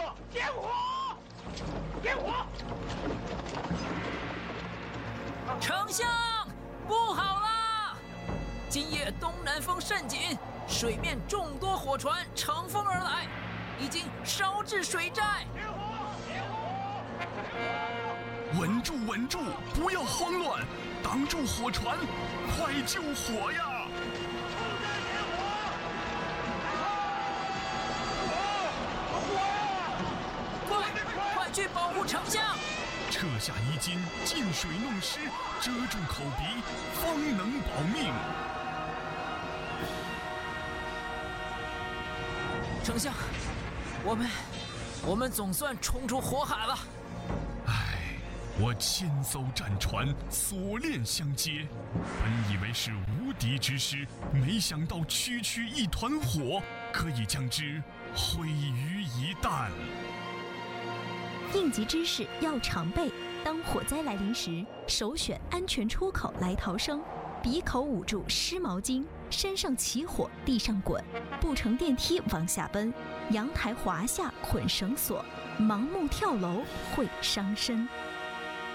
火！点火！点火！ 丞相，不好啦！今夜东南风甚紧，水面众多火船乘风而来，已经烧至水寨。 点火！点火！ 稳住，稳住，不要慌乱，挡住火船，快救火呀！ 快去保护丞相！ 撤下衣襟，进水弄湿，遮住口鼻，方能保命。 丞相，我们总算冲出火海了。 唉，我千艘战船锁链相接，本以为是无敌之师，没想到区区一团火，可以将之毁于一旦。 应急知识要常备，当火灾来临时，首选安全出口来逃生，鼻口捂住湿毛巾，身上起火地上滚，不乘电梯往下奔，阳台滑下捆绳索，盲目跳楼会伤身。